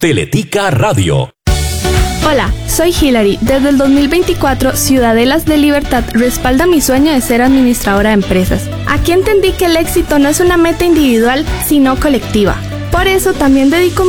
Teletica Radio. Hola, soy Hilary. Desde el 2024, Ciudadelas de Libertad respalda mi sueño de ser administradora de empresas. Aquí entendí que el éxito no es una meta individual, sino colectiva. Por eso también dedico